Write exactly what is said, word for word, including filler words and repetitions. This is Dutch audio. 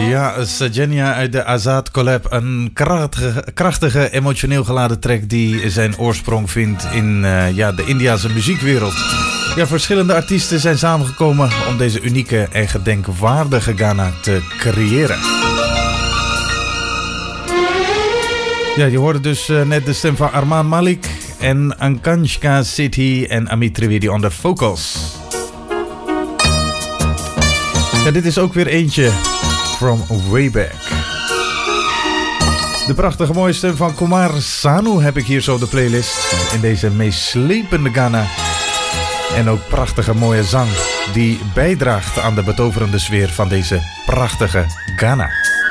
Ja, Sajenya uit de Azad Collab. Een krachtige, krachtige, emotioneel geladen track die zijn oorsprong vindt in uh, ja, de Indiase muziekwereld. Ja, verschillende artiesten zijn samengekomen om deze unieke en gedenkwaardige Ghana te creëren. Ja, je hoorde dus uh, net de stem van Armaan Malik en Akanshka Sethi en Amit Trivedi on the vocals. Ja, dit is ook weer eentje from way back. De prachtige mooie stem van Kumar Sanu heb ik hier zo op de playlist. In deze meeslepende Ghana. En ook prachtige mooie zang die bijdraagt aan de betoverende sfeer van deze prachtige Ghana.